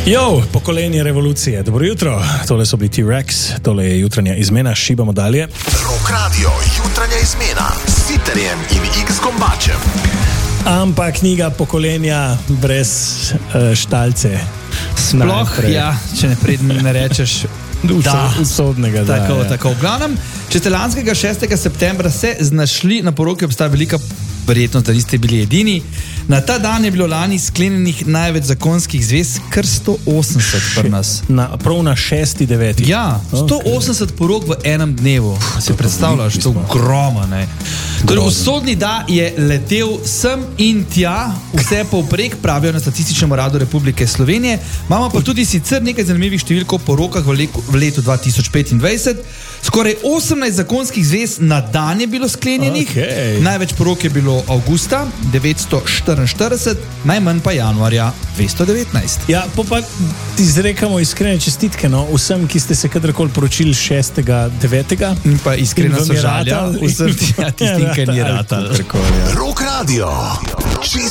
Jo, pokolenje revolucije. Dobro jutro, tole so bili T-Rex, tole je jutranja izmena, šibamo dalje. Rock Radio, jutranja izmena s Siterjem in X-Kombačem. Ampak knjiga pokolenja brez štalce. Sploh, ja, če ne rečeš usodnega. Tako. V glavnem, če ste lanskega 6. septembra se znašli na poroki, obstaja velika verjetnost, da niste bili edini. Na ta dan je bilo lani sklenjenih največ zakonskih zvez, kar 180 pri nas. Prav na 6.9. Ja, 180 porok v enem dnevu. Si predstavljaš, to je ogromno, ne? Torej, usodni da je letel sem in tja, vse povprek, pravijo na Statističnem uradu Republike Slovenije. Imamo pa tudi sicer nekaj zanimivih številk o porokah v letu 2025. Skoraj 18 zakonskih zvez na dan je bilo sklenjenih. Okay. Največ porok je bilo avgusta 944, najmanj pa januarja 219. Ja, pa ti izrekamo iskrene čestitke, no, vsem, ki ste se kadarkoli poročili 6.9. In pa iskrena sožalja vsem tistim, ki ni rata. Rock Radio, čist